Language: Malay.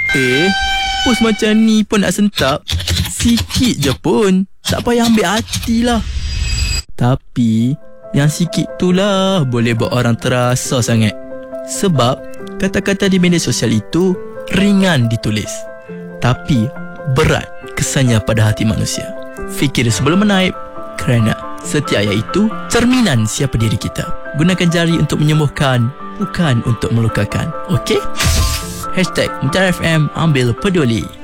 Post macam ni pun nak sentap? Sikit je pun. Tak payah ambil hati lah. Tapi yang sikit tu lah boleh buat orang terasa sangat. Sebab kata-kata di media sosial itu ringan ditulis, tapi berat kesannya pada hati manusia. Fikir sebelum menaip, kerana setiap ayat itu cerminan siapa diri kita. Gunakan jari untuk menyembuhkan, bukan untuk melukakan. Okey? #MutiaraFM, ambil peduli.